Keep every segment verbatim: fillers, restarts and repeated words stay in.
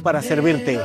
para servirte.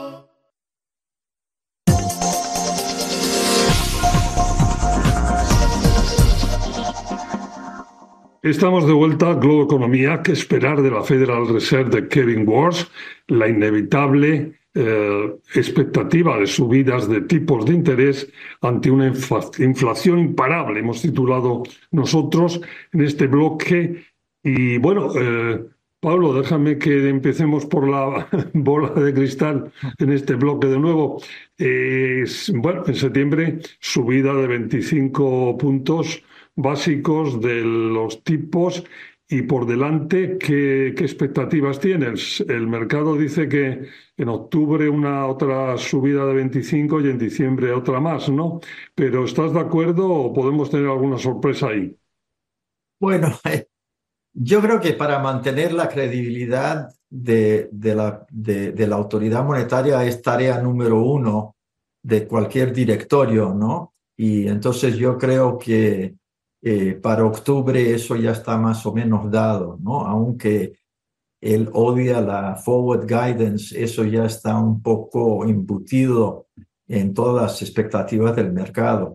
Estamos de vuelta a Globo Economía. ¿Qué esperar de la Federal Reserve de Kevin Warsh? La inevitable eh, expectativa de subidas de tipos de interés ante una inflación imparable. Hemos titulado nosotros en este bloque. Y bueno, eh, Pablo, déjame que empecemos por la bola de cristal en este bloque de nuevo. Eh, bueno, en septiembre subida de veinticinco puntos básicos de los tipos y por delante, ¿qué, qué expectativas tienes? El mercado dice que en octubre una otra subida de veinticinco y en diciembre otra más, ¿no? Pero ¿estás de acuerdo o podemos tener alguna sorpresa ahí? Bueno, eh, yo creo que para mantener la credibilidad de, de, la, de, de la autoridad monetaria es tarea número uno de cualquier directorio, ¿no? Y entonces yo creo que Eh, para octubre eso ya está más o menos dado, ¿no? Aunque él odia la forward guidance, eso ya está un poco embutido en todas las expectativas del mercado.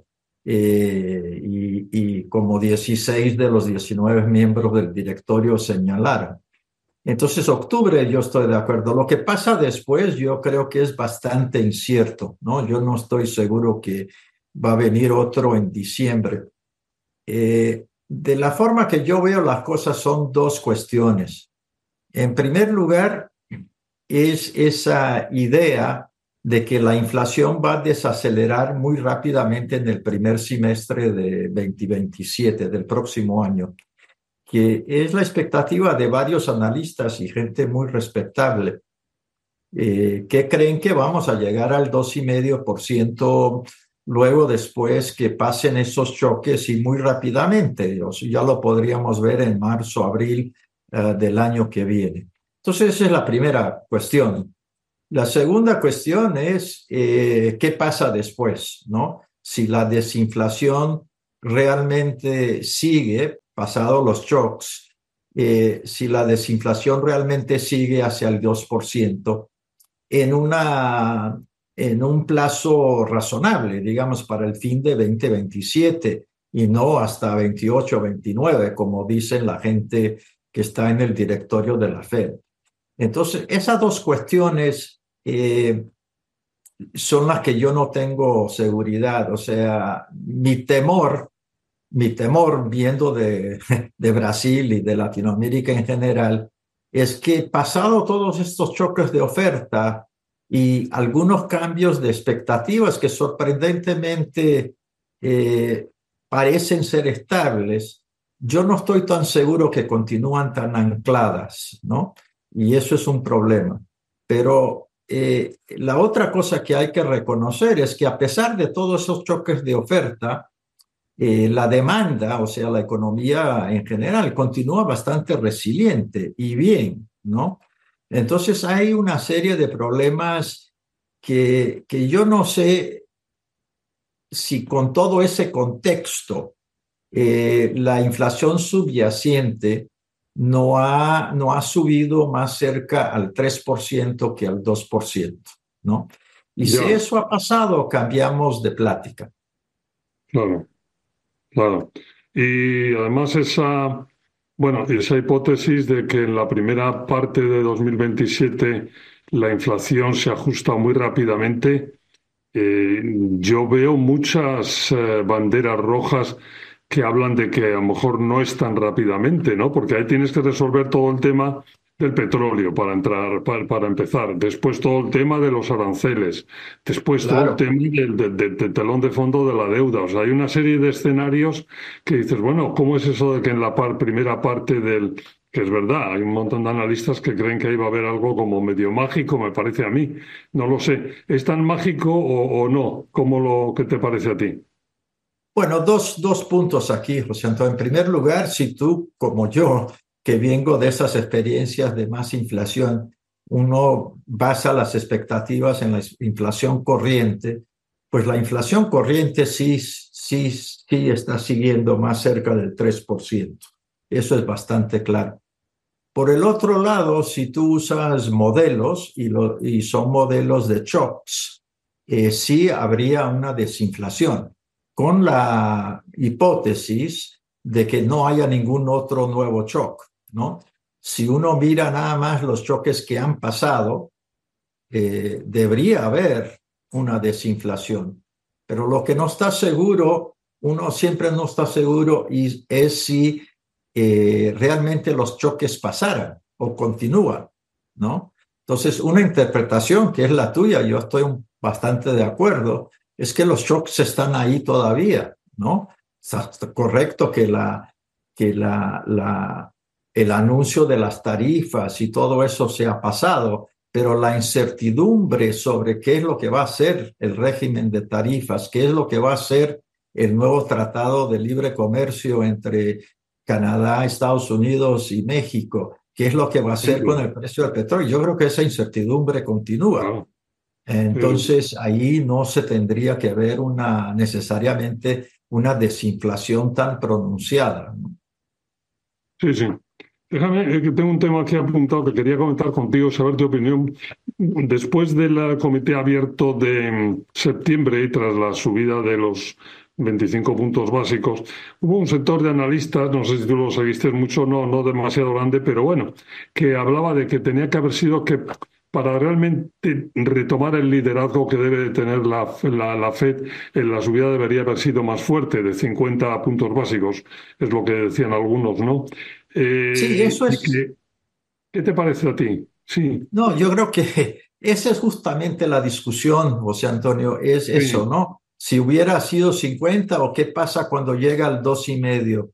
Eh, y, y como dieciséis de los diecinueve miembros del directorio señalaron. Entonces, octubre yo estoy de acuerdo. Lo que pasa después yo creo que es bastante incierto, ¿no? Yo no estoy seguro que va a venir otro en diciembre. Eh, de la forma que yo veo las cosas son dos cuestiones. En primer lugar, es esa idea de que la inflación va a desacelerar muy rápidamente en el primer semestre de veinte veintisiete, del próximo año, que es la expectativa de varios analistas y gente muy respetable, eh, que creen que vamos a llegar al dos coma cinco por ciento luego después que pasen esos choques y muy rápidamente. O sea, ya lo podríamos ver en marzo, abril uh, del año que viene. Entonces esa es la primera cuestión. La segunda cuestión es eh, qué pasa después, ¿no? Si la desinflación realmente sigue, pasado los shocks, eh, si la desinflación realmente sigue hacia el dos por ciento en una en un plazo razonable, digamos, para el fin de veinte veintisiete y no hasta veintiocho veintinueve, como dicen la gente que está en el directorio de la Fed. Entonces, esas dos cuestiones eh, son las que yo no tengo seguridad. O sea, mi temor, mi temor viendo de, de Brasil y de Latinoamérica en general, es que pasado todos estos choques de oferta y algunos cambios de expectativas que sorprendentemente eh, parecen ser estables, yo no estoy tan seguro que continúan tan ancladas, ¿no? Y eso es un problema. Pero eh, la otra cosa que hay que reconocer es que a pesar de todos esos choques de oferta, eh, la demanda, o sea, la economía en general, continúa bastante resiliente y bien, ¿no? Entonces hay una serie de problemas que, que yo no sé si con todo ese contexto eh, la inflación subyacente no ha, no ha subido más cerca al tres por ciento que al dos por ciento, ¿no? Y Ya, si eso ha pasado, cambiamos de plática. claro, claro. Y además esa, bueno, esa hipótesis de que en la primera parte de dos mil veintisiete la inflación se ajusta muy rápidamente, eh, yo veo muchas eh, banderas rojas que hablan de que a lo mejor no es tan rápidamente, ¿no? Porque ahí tienes que resolver todo el tema del petróleo para entrar, para, para empezar. Después todo el tema de los aranceles. Después todo el Claro. tema del, del- del- del telón de fondo de la deuda. O sea, hay una serie de escenarios que dices, bueno, ¿cómo es eso de que en la par- primera parte del... Que es verdad, hay un montón de analistas que creen que ahí va a haber algo como medio mágico, me parece a mí. No lo sé. ¿Es tan mágico o, o no? ¿Cómo lo que te parece a ti? Bueno, dos, dos puntos aquí, José Antonio. En primer lugar, si tú, como yo, que vengo de esas experiencias de más inflación, uno basa las expectativas en la inflación corriente, pues la inflación corriente sí, sí, sí está siguiendo más cerca del tres por ciento. Eso es bastante claro. Por el otro lado, si tú usas modelos y, lo, y son modelos de shocks, eh, sí habría una desinflación, con la hipótesis de que no haya ningún otro nuevo shock, ¿no? Si uno mira nada más los choques que han pasado, eh, debería haber una desinflación. Pero lo que no está seguro, uno siempre no está seguro, y es si eh, realmente los choques pasaran o continúan, ¿no? Entonces, una interpretación que es la tuya, yo estoy bastante de acuerdo, es que los shocks están ahí todavía, ¿no? Está correcto que, la, que la, la, el anuncio de las tarifas y todo eso se ha pasado, pero la incertidumbre sobre qué es lo que va a ser el régimen de tarifas, qué es lo que va a ser el nuevo tratado de libre comercio entre Canadá, Estados Unidos y México, qué es lo que va a hacer con el precio del petróleo. Yo creo que esa incertidumbre continúa. Entonces, ahí no se tendría que ver una, necesariamente una desinflación tan pronunciada, ¿no? Sí, sí. Déjame, que tengo un tema aquí apuntado que quería comentar contigo, saber tu opinión. Después del comité abierto de septiembre y tras la subida de los veinticinco puntos básicos, hubo un sector de analistas, no sé si tú lo seguiste mucho, no, no demasiado grande, pero bueno, que hablaba de que tenía que haber sido que para realmente retomar el liderazgo que debe de tener la, la, la Fed, en la subida debería haber sido más fuerte, de cincuenta puntos básicos, es lo que decían algunos, ¿no? Eh, Sí, eso es... ¿qué, ¿Qué te parece a ti? Sí. No, yo creo que esa es justamente la discusión, José Antonio, es eso, Sí. ¿no? Si hubiera sido cincuenta o qué pasa cuando llega al dos y medio,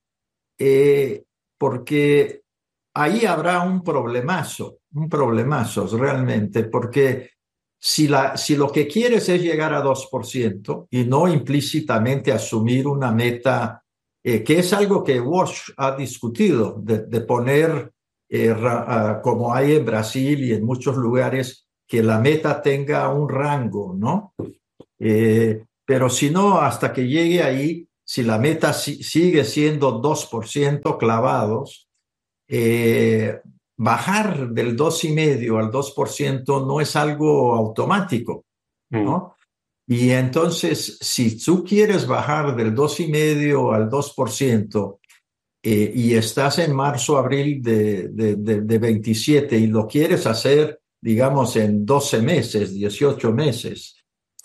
eh, porque ahí habrá un problemazo, un problemazo realmente, porque si, la, si lo que quieres es llegar a dos por ciento y no implícitamente asumir una meta, eh, que es algo que Walsh ha discutido, de, de poner, eh, ra, uh, como hay en Brasil y en muchos lugares, que la meta tenga un rango, ¿no? Eh, pero si no, hasta que llegue ahí, si la meta si, sigue siendo dos por ciento clavados, eh, bajar del dos y medio al dos por ciento no es algo automático, ¿no? Mm. Y entonces, si tú quieres bajar del dos y medio al dos por ciento eh, y estás en marzo, abril de, de, de, de veintisiete y lo quieres hacer, digamos, en doce meses, dieciocho meses,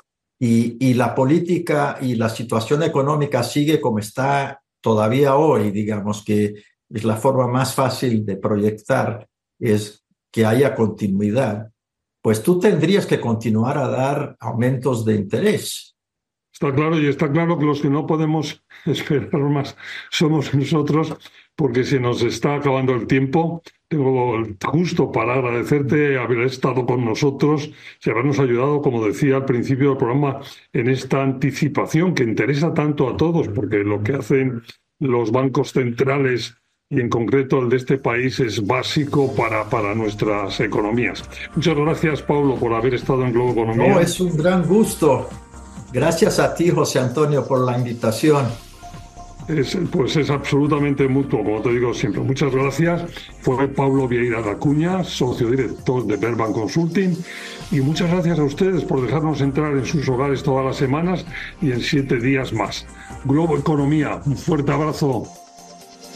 y, y la política y la situación económica sigue como está todavía hoy, digamos que es la forma más fácil de proyectar, es que haya continuidad, pues tú tendrías que continuar a dar aumentos de interés. Está claro, y está claro que los que no podemos esperar más somos nosotros, porque se nos está acabando el tiempo. Tengo el gusto para agradecerte haber estado con nosotros y habernos ayudado, como decía al principio del programa, en esta anticipación que interesa tanto a todos, porque lo que hacen los bancos centrales y en concreto el de este país es básico para, para nuestras economías. Muchas gracias, Pablo, por haber estado en Globo Economía. No, es un gran gusto. Gracias a ti, José Antonio, por la invitación. Es, pues es absolutamente mutuo, como te digo siempre. Muchas gracias. Fue Pablo Vieira da Cunha, socio director de Verban Consulting. Y muchas gracias a ustedes por dejarnos entrar en sus hogares todas las semanas y en siete días más. Globo Economía, un fuerte abrazo.